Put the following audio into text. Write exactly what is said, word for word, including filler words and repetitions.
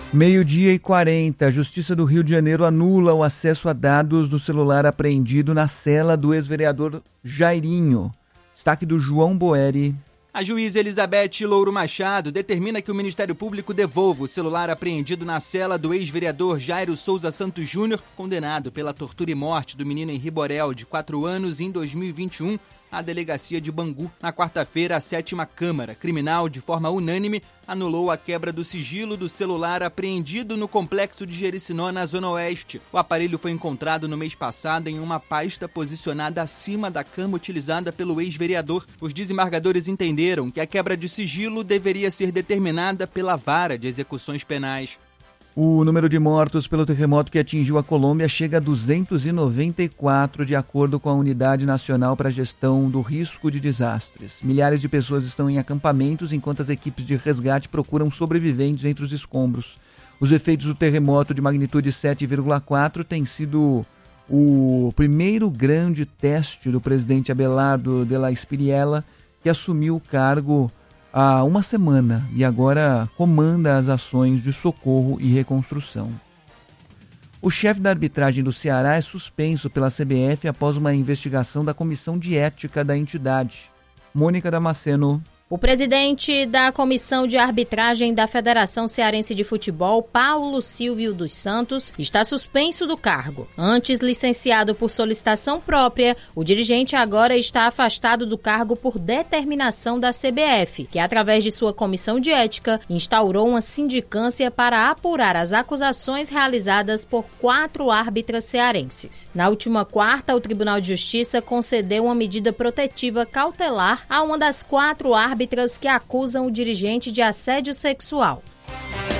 Meio-dia e quarenta, a Justiça do Rio de Janeiro anula o acesso a dados do celular apreendido na cela do ex-vereador Jairinho. Destaque do João Boeri. A juíza Elizabeth Louro Machado determina que o Ministério Público devolva o celular apreendido na cela do ex-vereador Jairo Souza Santos Júnior, condenado pela tortura e morte do menino Henri Borel, de quatro anos, em dois mil e vinte e um, à delegacia de Bangu. Na quarta-feira, a sétima Câmara Criminal, de forma unânime, anulou a quebra do sigilo do celular apreendido no complexo de Jericinó, na Zona Oeste. O aparelho foi encontrado no mês passado em uma pasta posicionada acima da cama utilizada pelo ex-vereador. Os desembargadores entenderam que a quebra de sigilo deveria ser determinada pela Vara de Execuções Penais. O número de mortos pelo terremoto que atingiu a Colômbia chega a duzentos e noventa e quatro, de acordo com a Unidade Nacional para a Gestão do Risco de Desastres. Milhares de pessoas estão em acampamentos, enquanto as equipes de resgate procuram sobreviventes entre os escombros. Os efeitos do terremoto de magnitude sete vírgula quatro têm sido o primeiro grande teste do presidente Abelardo de la Espriella, que assumiu o cargo há uma semana e agora comanda as ações de socorro e reconstrução. O chefe da arbitragem do Ceará é suspenso pela C B F após uma investigação da Comissão de Ética da entidade. Mônica Damasceno. O presidente da Comissão de Arbitragem da Federação Cearense de Futebol, Paulo Silvio dos Santos, está suspenso do cargo. Antes licenciado por solicitação própria, o dirigente agora está afastado do cargo por determinação da C B F, que, através de sua Comissão de Ética, instaurou uma sindicância para apurar as acusações realizadas por quatro árbitras cearenses. Na última quarta, o Tribunal de Justiça concedeu uma medida protetiva cautelar a uma das quatro árbitras árbitras que acusam o dirigente de assédio sexual.